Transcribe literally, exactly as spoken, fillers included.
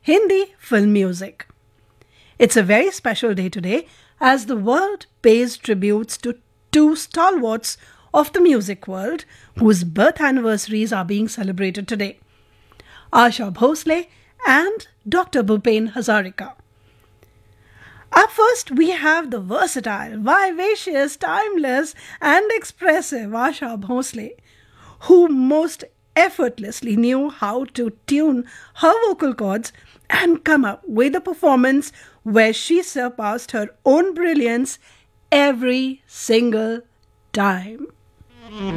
Hindi film music. It's a very special day today as the world pays tributes to two stalwarts of the music world whose birth anniversaries are being celebrated today, Asha Bhosle and Doctor Bhupen Hazarika. Up first, we have the versatile, vivacious, timeless, and expressive Asha Bhosle, who most effortlessly knew how to tune her vocal cords and come up with a performance where she surpassed her own brilliance every single time.